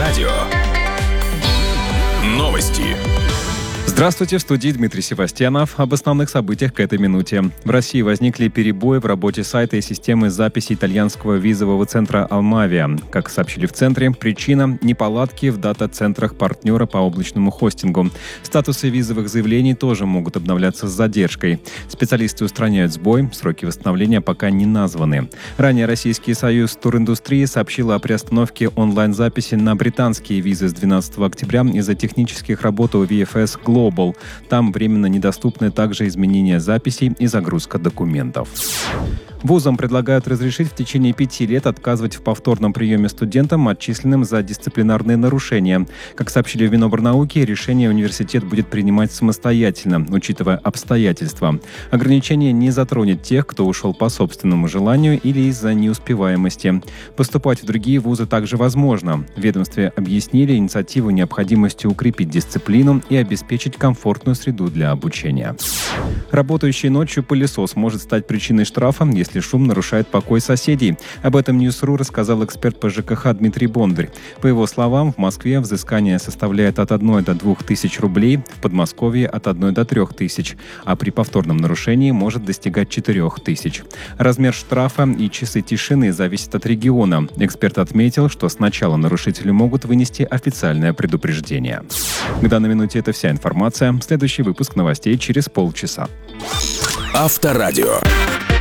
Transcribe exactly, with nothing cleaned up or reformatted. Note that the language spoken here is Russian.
Авторадио. Новости. Здравствуйте, в студии Дмитрий Севастьянов. Об основных событиях к этой минуте. В России возникли перебои в работе сайта и системы записи итальянского визового центра «Алмавиа». Как сообщили в центре, причина – неполадки в дата-центрах партнера по облачному хостингу. Статусы визовых заявлений тоже могут обновляться с задержкой. Специалисты устраняют сбой, сроки восстановления пока не названы. Ранее Российский союз туриндустрии сообщил о приостановке онлайн-записи на британские визы с двенадцатого октября из-за технических работ у ви эф эс Global. Там временно недоступны также изменения записей и загрузка документов. Вузам предлагают разрешить в течение пяти лет отказывать в повторном приеме студентам, отчисленным за дисциплинарные нарушения. Как сообщили в Минобрнауки, решение университет будет принимать самостоятельно, учитывая обстоятельства. Ограничение не затронет тех, кто ушел по собственному желанию или из-за неуспеваемости. Поступать в другие вузы также возможно. В ведомстве объяснили инициативу необходимостью укрепить дисциплину и обеспечить комфортную среду для обучения. Работающий ночью пылесос может стать причиной штрафа, если шум нарушает покой соседей. Об этом Ньюс.ру рассказал эксперт по ЖКХ Дмитрий Бондарь. По его словам, в Москве взыскание составляет от одной до двух тысяч рублей, в Подмосковье от одной до трех тысяч, а при повторном нарушении может достигать четырех тысяч. Размер штрафа и часы тишины зависят от региона. Эксперт отметил, что сначала нарушители могут вынести официальное предупреждение. К данной минуте это вся информация. Следующий выпуск новостей через полчаса. Авторадио.